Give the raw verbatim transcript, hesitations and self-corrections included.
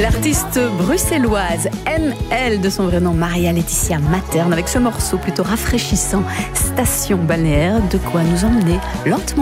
L'artiste bruxelloise M L, de son vrai nom Maria Laetitia Materne, avec ce morceau plutôt rafraîchissant, Station balnéaire, de quoi nous emmener lentement